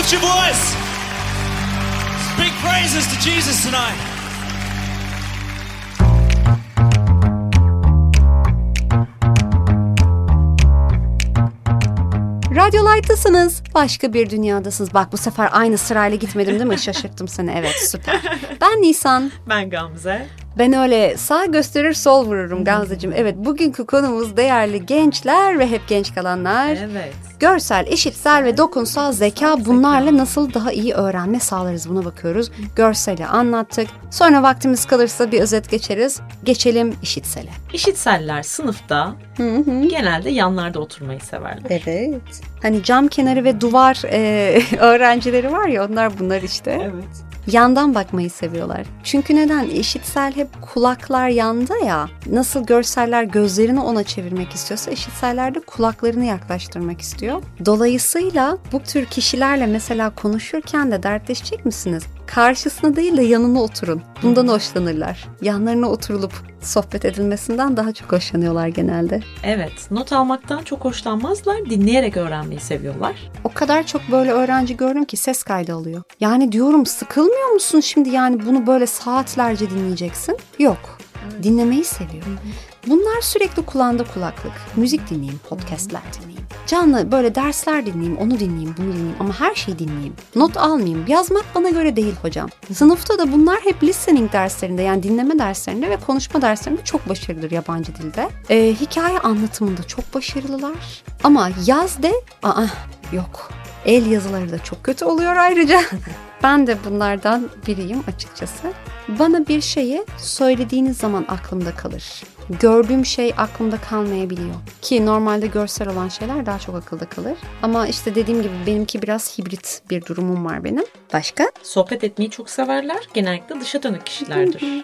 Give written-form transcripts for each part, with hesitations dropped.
Lift your voice. Speak praises to Jesus tonight. Radyo Light'tasınız. Başka bir dünyadasınız. Bak bu sefer aynı sırayla gitmedim değil mi? Şaşırttım seni. Evet, süper. Ben Nisan. Ben Gamze. Ben öyle sağ gösterir sol vururum Gamzeciğim. Evet, bugünkü konumuz değerli gençler ve hep genç kalanlar. Evet. Görsel, işitsel ve dokunsal zeka, bunlarla nasıl daha iyi öğrenme sağlarız, buna bakıyoruz. Görseli anlattık. Sonra vaktimiz kalırsa bir özet geçeriz. Geçelim işitsele. İşitseller sınıfta genelde yanlarda oturmayı severler. Evet. Hani cam kenarı ve duvar öğrencileri var ya, onlar bunlar işte. Evet. Yandan bakmayı seviyorlar. Çünkü neden? İşitsel hep kulaklar yanda ya. Nasıl görseller gözlerini ona çevirmek istiyorsa, işitseller de kulaklarını yaklaştırmak istiyor. Dolayısıyla bu tür kişilerle mesela konuşurken de dertleşecek misiniz? Karşısına değil de yanına oturun. Bundan hoşlanırlar. Yanlarına oturulup sohbet edilmesinden daha çok hoşlanıyorlar genelde. Evet, not almaktan çok hoşlanmazlar, dinleyerek öğrenmeyi seviyorlar. O kadar çok böyle öğrenci gördüm ki ses kaydı alıyor. Yani diyorum, sıkılmıyor musun şimdi, yani bunu böyle saatlerce dinleyeceksin? Yok. Evet. Dinlemeyi seviyor. Bunlar sürekli kulağında kulaklık. Müzik dinleyeyim, podcastler dinleyeyim. Canlı böyle dersler dinleyeyim, onu dinleyeyim, bunu dinleyeyim ama her şeyi dinleyeyim. Not almayayım. Yazmak bana göre değil hocam. Sınıfta da bunlar hep listening derslerinde, yani dinleme derslerinde ve konuşma derslerinde çok başarılıdır yabancı dilde. Hikaye anlatımında çok başarılılar. Ama yaz de yok. El yazıları da çok kötü oluyor ayrıca. Ben de bunlardan biriyim açıkçası. Bana bir şeyi söylediğiniz zaman aklımda kalır. Gördüğüm şey aklımda kalmayabiliyor. Ki normalde görsel olan şeyler daha çok akılda kalır. Ama işte dediğim gibi benimki biraz hibrit bir durumum var benim. Başka? Sohbet etmeyi çok severler. Genellikle dışa dönük kişilerdir.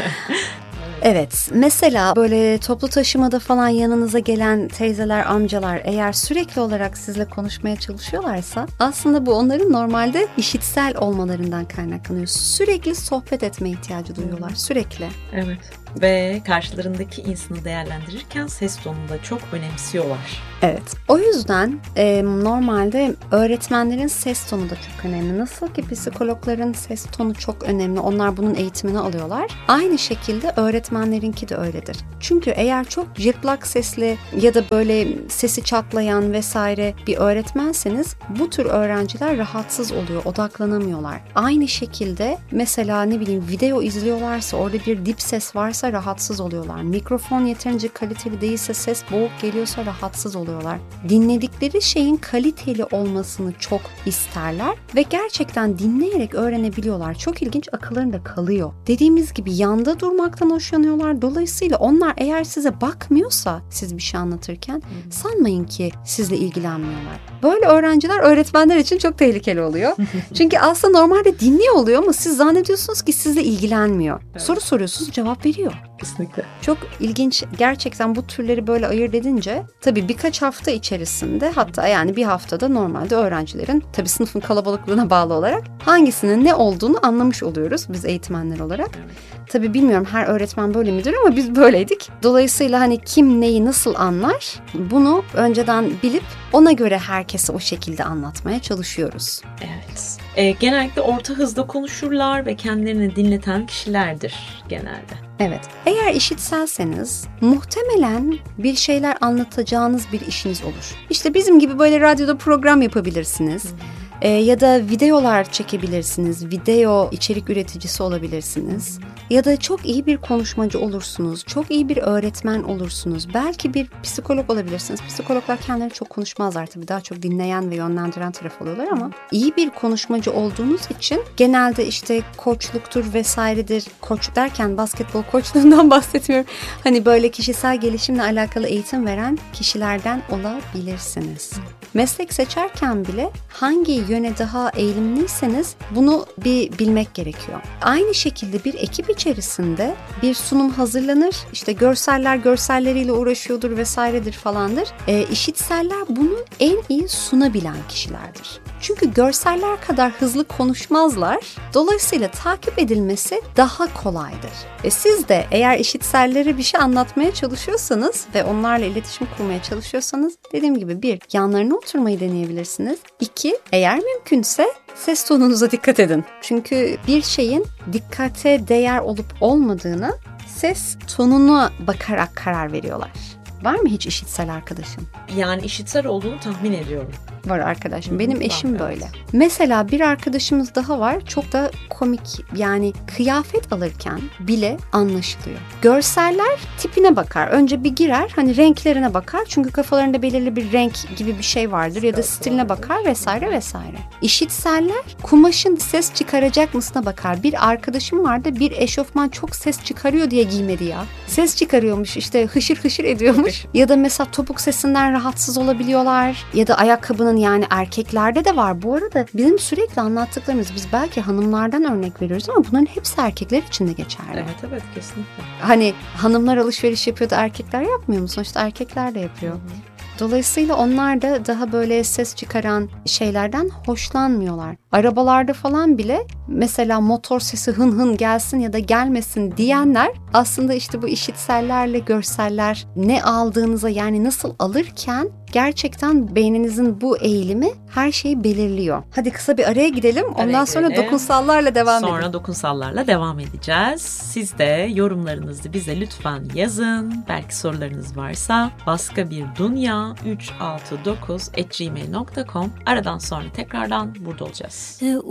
Evet, mesela böyle toplu taşımada falan yanınıza gelen teyzeler, amcalar eğer sürekli olarak sizle konuşmaya çalışıyorlarsa aslında bu onların normalde işitsel olmalarından kaynaklanıyor. Sürekli sohbet etme ihtiyacı duyuyorlar, sürekli. Evet. Ve karşılarındaki insanı değerlendirirken ses tonunu da çok önemsiyorlar. Evet. O yüzden normalde öğretmenlerin ses tonu da çok önemli. Nasıl ki psikologların ses tonu çok önemli. Onlar bunun eğitimini alıyorlar. Aynı şekilde öğretmenlerinki de öyledir. Çünkü eğer çok cırtlak sesli ya da böyle sesi çatlayan vesaire bir öğretmenseniz bu tür öğrenciler rahatsız oluyor, odaklanamıyorlar. Aynı şekilde mesela video izliyorlarsa, orada bir dip ses varsa rahatsız oluyorlar. Mikrofon yeterince kaliteli değilse, ses boğuk geliyorsa rahatsız oluyorlar. Dinledikleri şeyin kaliteli olmasını çok isterler ve gerçekten dinleyerek öğrenebiliyorlar. Çok ilginç, akıllarında kalıyor. Dediğimiz gibi yanda durmaktan hoşlanıyorlar. Dolayısıyla onlar eğer size bakmıyorsa siz bir şey anlatırken sanmayın ki sizle ilgilenmiyorlar. Böyle öğrenciler öğretmenler için çok tehlikeli oluyor. Çünkü aslında normalde dinliyor oluyor ama siz zannediyorsunuz ki sizle ilgilenmiyor. Evet. Soru soruyorsunuz, cevap veriyor. Kesinlikle. Çok ilginç gerçekten bu türleri böyle ayırt edince tabii birkaç hafta içerisinde, hatta yani bir haftada normalde öğrencilerin tabii sınıfın kalabalıklığına bağlı olarak hangisinin ne olduğunu anlamış oluyoruz biz eğitmenler olarak. Tabii bilmiyorum her öğretmen böyle midir ama biz böyleydik. Dolayısıyla hani kim neyi nasıl anlar bunu önceden bilip ona göre herkese o şekilde anlatmaya çalışıyoruz. Evet. Genellikle orta hızda konuşurlar ve kendilerini dinleten kişilerdir genelde. Evet. Eğer işitselseniz muhtemelen bir şeyler anlatacağınız bir işiniz olur. İşte bizim gibi böyle radyoda program yapabilirsiniz. Ya da videolar çekebilirsiniz. Video içerik üreticisi olabilirsiniz. Ya da çok iyi bir konuşmacı olursunuz. Çok iyi bir öğretmen olursunuz. Belki bir psikolog olabilirsiniz. Psikologlar kendileri çok konuşmazlar tabii. Daha çok dinleyen ve yönlendiren taraf oluyorlar ama iyi bir konuşmacı olduğunuz için genelde işte koçluktur vesairedir. Koç derken basketbol koçluğundan bahsetmiyorum. Hani böyle kişisel gelişimle alakalı eğitim veren kişilerden olabilirsiniz. Meslek seçerken bile hangi yöne daha eğilimliyseniz bunu bir bilmek gerekiyor. Aynı şekilde bir ekip içerisinde bir sunum hazırlanır. İşte görseller görselleriyle uğraşıyordur vesairedir falandır. İşitseller bunu en iyi sunabilen kişilerdir. Çünkü görseller kadar hızlı konuşmazlar. Dolayısıyla takip edilmesi daha kolaydır. Siz de eğer işitsellere bir şey anlatmaya çalışıyorsanız ve onlarla iletişim kurmaya çalışıyorsanız dediğim gibi 1. Yanlarına oturmayı deneyebilirsiniz. 2. Eğer mümkünse ses tonunuza dikkat edin. Çünkü bir şeyin dikkate değer olup olmadığını ses tonuna bakarak karar veriyorlar. Var mı hiç işitsel arkadaşın? Yani işitsel olduğunu tahmin ediyorum. Var arkadaşım. Benim eşim böyle. Mesela bir arkadaşımız daha var. Çok da komik. Yani kıyafet alırken bile anlaşılıyor. Görseller tipine bakar. Önce bir girer. Hani renklerine bakar. Çünkü kafalarında belirli bir renk gibi bir şey vardır. Ya da stiline bakar vesaire vesaire. İşitseller kumaşın ses çıkaracak mısına bakar. Bir arkadaşım vardı. Bir eşofman çok ses çıkarıyor diye giymedi ya. Ses çıkarıyormuş. İşte hışır hışır ediyormuş. Ya da mesela topuk sesinden rahatsız olabiliyorlar. Ya da ayakkabının, yani erkeklerde de var. Bu arada bizim sürekli anlattıklarımız, biz belki hanımlardan örnek veriyoruz ama bunların hepsi erkekler için de geçerli. Evet kesinlikle. Hani hanımlar alışveriş yapıyor da erkekler yapmıyor mu? Sonuçta erkekler de yapıyor. Dolayısıyla onlar da daha böyle ses çıkaran şeylerden hoşlanmıyorlar. Arabalarda falan bile mesela motor sesi hın hın gelsin ya da gelmesin diyenler aslında işte bu işitsellerle görseller ne aldığınıza, yani nasıl alırken gerçekten beyninizin bu eğilimi her şeyi belirliyor. Hadi kısa bir araya gidelim. Ondan sonra dokunsallarla devam edelim. Sonra dokunsallarla devam edeceğiz. Siz de yorumlarınızı bize lütfen yazın. Belki sorularınız varsa baskabirdünya369@gmail.com. Aradan sonra tekrardan burada olacağız.